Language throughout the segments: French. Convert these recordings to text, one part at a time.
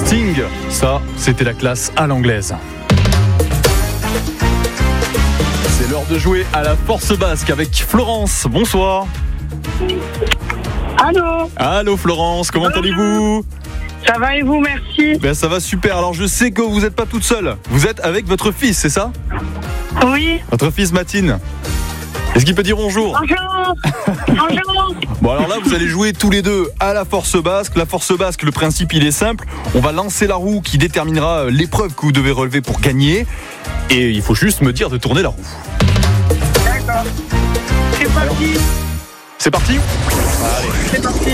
Sting, ça, c'était la classe à l'anglaise. C'est l'heure de jouer à la Force Basque avec Florence. Bonsoir. Allô. Allô Florence, comment allez-vous ? Ça va et vous, merci. Ben ça va super, alors je sais que vous n'êtes pas toute seule. Vous êtes avec votre fils, c'est ça ? Oui. Votre fils Mathine. Est-ce qu'il peut dire bonjour ? Bonjour. Bonjour. Bon alors là vous allez jouer tous les deux à la Force Basque. La Force Basque, le principe il est simple. On va lancer la roue qui déterminera l'épreuve que vous devez relever pour gagner. Et il faut juste me dire de tourner la roue. D'accord. C'est parti. C'est parti ? Allez. C'est parti.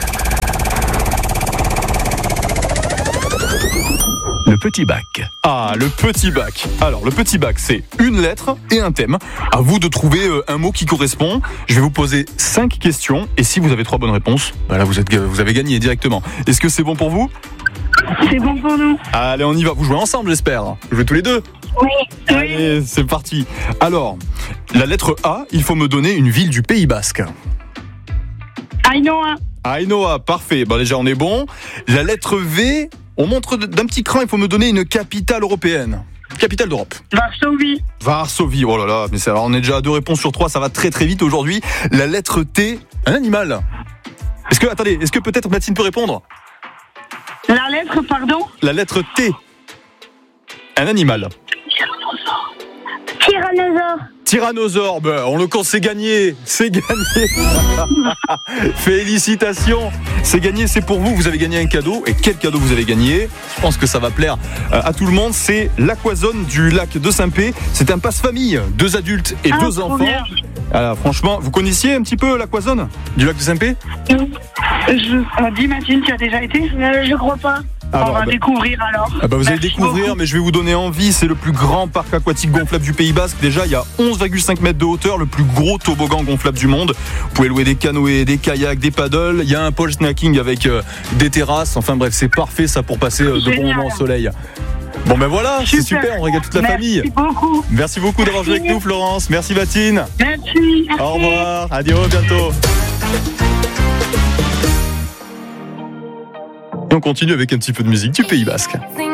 Le petit bac. Ah, le petit bac. Alors, le petit bac, c'est une lettre et un thème. À vous de trouver un mot qui correspond. Je vais vous poser 5 questions. Et si vous avez 3 bonnes réponses, bah là, vous avez gagné directement. Est-ce que c'est bon pour vous ? C'est bon pour nous. Allez, on y va. Vous jouez ensemble, j'espère. Vous jouez tous les deux ? Oui. Allez, c'est parti. Alors, la lettre A, il faut me donner une ville du Pays Basque. Ainoa. Ainoa, parfait. Bah déjà, on est bon. La lettre V, on montre d'un petit cran, il faut me donner une capitale européenne. Capitale d'Europe. Varsovie. Varsovie, oh là là, mais alors on est déjà à 2 réponses sur 3, ça va très très vite aujourd'hui. La lettre T, un animal. Est-ce que peut-être Mathilde peut répondre ? La lettre, pardon. La lettre T, un animal. Tyrannosaure. Tyrannosaure, ben, on le compte, c'est gagné. Félicitations, c'est gagné, c'est pour vous. Vous avez gagné un cadeau. Et quel cadeau vous avez gagné ? Je pense que ça va plaire à tout le monde. C'est l'Aquazone du lac de Saint-Pé. C'est un passe-famille, 2 adultes et 2 enfants. Bien. Alors, franchement, vous connaissiez un petit peu l'Aquazone du lac de Saint-Pé ? Dis Mathilde, tu as déjà été ? Je crois pas. On va découvrir alors. Vous allez Merci découvrir, beaucoup. mais je vais vous donner envie. C'est le plus grand parc aquatique gonflable du Pays Basque. Déjà, il y a 11,5 mètres de hauteur, le plus gros toboggan gonflable du monde. Vous pouvez louer des canoës, des kayaks, des paddles. Il y a un pole snacking avec des terrasses. Enfin bref, c'est parfait ça pour passer de bons moments au soleil. Bon ben voilà, c'est super, on régale toute la famille. Beaucoup. Merci beaucoup d'avoir joué avec nous Florence. Merci Mathine. Merci. Au revoir, adieu, à bientôt. Et on continue avec un petit peu de musique du Pays Basque.